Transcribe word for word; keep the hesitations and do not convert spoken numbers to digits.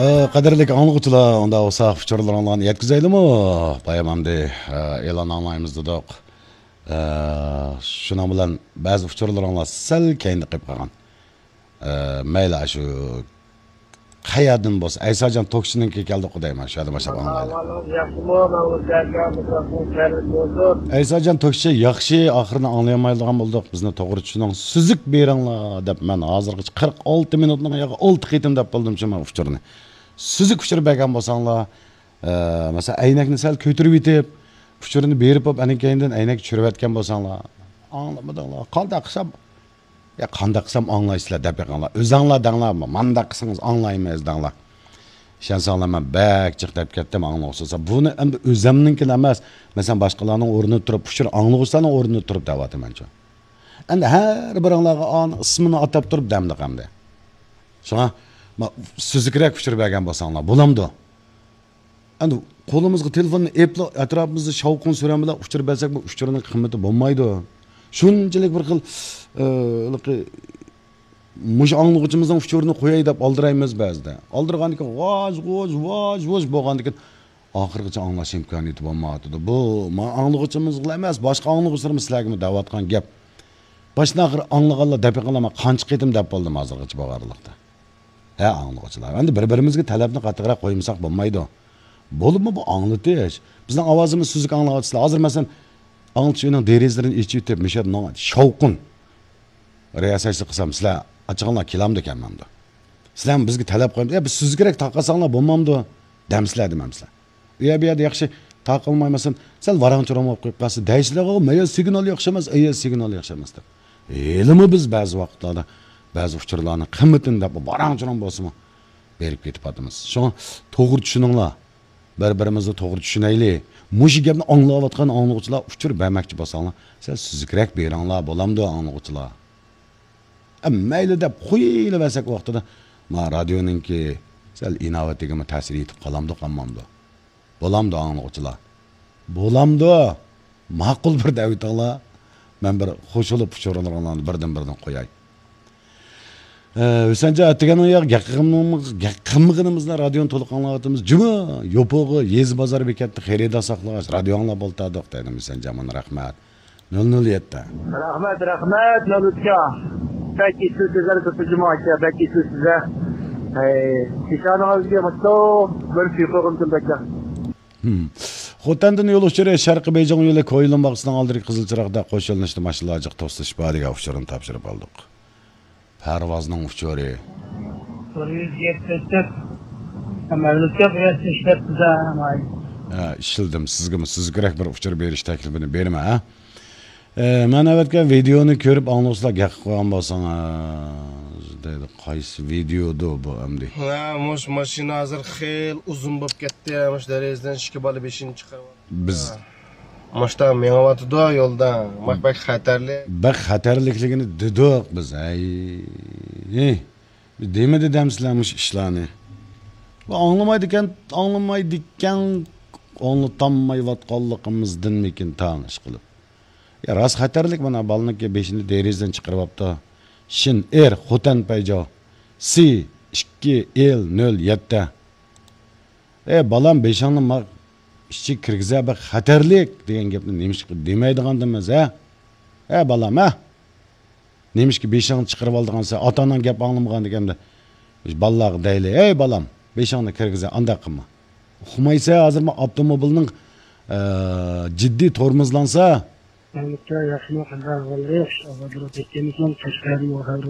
Qadrli anlıqçılar, onda olsa uçurlarından yetkizeyli mi? Bayamamdi elan anlayımız dedik. Şuna bilen bazı uçurlarından sel kendi qip qalgan. Mayli şu qayerdan bo'lsa Aysajon Tokchininki keldi qudayman shu yerda mashab anglaydi. Aysajon Tokchi yaxshi oxirini anglayamaydigan bo'ldik. Bizni to'g'ri tushuning, suzuk beringlar deb men hozirgacha qirq olti minutning yo'q olti qitim deb bildim shu uchurni. Suzuk uchur bergan bo'lsanglar, masalan aynakni sal ko'tarib yetib, uchurni berib olib, ana keyindan aynak tushirayotgan bo'lsanglar, anglamadinglar. Qanday qilsam Ya qanday qilsam anglaysizlar deb yaqinlar. O'zinglar danglarmi? Manda qilsangiz anglaymiz danglar. Ishonsanglar men bak chiq deb ketdim anglovsiz. Buni endi o'zimninki emas. Masalan boshqalarning o'rnida turib, pushur anglovchilarning o'rnida turib da'vatim-chi. Endi har biringlarga on ismini atab turib damdi qamdi. Shuna sizikrak pushur bergan bo'lsanglar, bo'lamdi. Endi qo'limizga telefonni epli atrofimizda shovqin suran bilan uchirib bersak, bu uchurning qiymati bo'lmaydi. Shunchalik bir xil mush anlıqçımızdan uçurunu qo'yay deb oldiraymiz ba'zida. Oldirgan ekan, voj, voj, voj, voj bo'lgan ekan, oxirgacha anglash imkoniyati bo'lmadi. Bu men anlıqçımız emas, boshqa anlıqchilarimiz sizlarga da'vatgan gap. Boshdan oxir anglaganlar deb qilama qancha qitim deb bo'ldim hozirgacha bo'g'arliqda. Ha, anlıqchilar. Endi bir-birimizga talabni qattiqroq qo'ymasak bo'lmaydi. Bo'libmi bu anglatish? Bizning ovozimiz suzuk anglaysizlar. Hozir masalan Anlatışının derizlerin içi itip mişad şovqun. Riyasatçı qilsam sizlar açıqlar kelamdi kelmamdi. Sizlar bizga talab qo'yamiz. Ya biz siz kerak taqasanglar bo'lmamdi. Damsizlar demamsizlar. U yer bu yerda yaxshi taqilmaymasin. Sal varanchoram olib qo'yib qolsa, deysizlar, "Meya signal yaxshi emas, aya signal yaxshi emas" deb. Elimi biz ba'zi vaqtlarda ba'zi uchurlarning qimmatini deb varanchoram bo'lsa-mu berib ketib qolamiz. Shu to'g'ri tushuninglar. Bir-birimizni to'g'ri tushunaylik. Mush gapni anglayotgan anlıqçılar uchur bermoqchi bo'lsanglar, siz sizikrak beringlar bo'lamdi anlıqçılar. Mayli deb qo'yilaversak vaqtida, ma radioninki sal innovativga ta'sir etib qolamdi, qammamdi. Bo'lamdi anlıqçılar. Bo'lamdi. Ma'qul bir davitinglar. Men bir qo'shilib uchurlarni birdan-birdan qo'yay. O'shanja atganning yo'q, qimmiqimizdan radioni to'liq anglayotimiz. Juma, yo'pog'i, yez bozor bekatda xarida saqlash, radio anglab bo'ltadik dedim O'shanja, mana rahmat. nol nol yetti. Rahmat, rahmat, Nolutga. Peki sizlar ko'p jumoatga, peki sizlar. Ey, ishoningizga mutlu bir fiqo'g'im tilbaklar. Hmm. Xotandan yo'l uchiri Sharqiy Beyjing yo'li qo'yilgan vaqtidan oldingi Qizilchiroqda qo'shilishdi mashinalar to'sish bariga uchirini topshirib oldik. Parvozning uchuri. bir yuz yetmish amallikka biraz ishlab tuzamay. Ha, ishildim. Sizga siz kerak bir uchur berish taklifini berma, ha? E, men avatga videoni ko'rib angloslar gap qo'ygan bo'lsangiz, dedi. Qaysi videoda bu endi? Ha, mush mashina hozir xel uzun bo'lib ketdi. Mush darezdan ishga bola beshinchi chiqarib. Biz Moshda mengavatido yo'ldan, maqbak xatarli. Bak xatarlikligini dedik biz. Ay. Ey, demedi demsizlarmish ishlarni. Bu anglamaydi ekan, anglamaydi ekan, anlatammayotganligimizdanmikin tanish qilib. Ya ras xatarlik mana balniki beshinchi derizdan chiqarib olibdi. Shin er Xotan payjo. Si ikki el nol yetti. E balam beshanni maq ishchi kirgiza bir xatarlik degan gapni nemish demaydiganimiz, ha? E balam, ha? Nemishki beshanni chiqarib oldigansa, ota-onaning gap anglamagan deganda, biz ballarga deyli, "Ey balam, beshanni kirgiza, anda qilma." Uxmaysa, hozir men avtomobilning jiddiy tormozlansa, Nolutga yaxshi qilgan bo'ldi, avvalroq ketganimizdan tashqari